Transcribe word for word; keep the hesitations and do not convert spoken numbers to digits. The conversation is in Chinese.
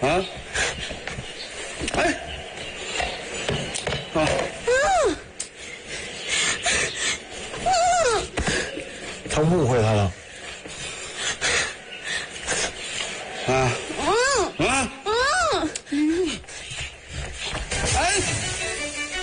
啊？哎，啊， 他误会他了。 啊啊！